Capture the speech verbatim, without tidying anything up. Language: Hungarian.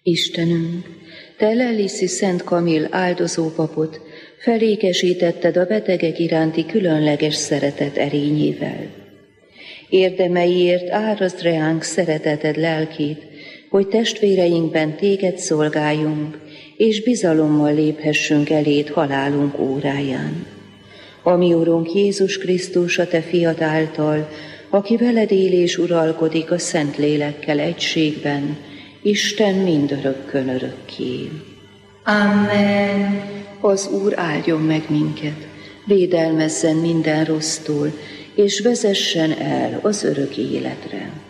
Istenünk, Te Lelliszi Szent Kamil áldozó papot felékesítetted a betegek iránti különleges szeretet erényével. Érdemeiért árazd reánk szereteted lelkét, hogy testvéreinkben Téged szolgáljunk, és bizalommal léphessünk eléd halálunk óráján. Ami Urunk Jézus Krisztus, a Te fiad által, aki veled él és uralkodik a Szent Lélekkel egységben, Isten mindörökkön örökké. Amen. Az Úr áldjon meg minket, védelmezzen minden rossztól, és vezessen el az örök életre.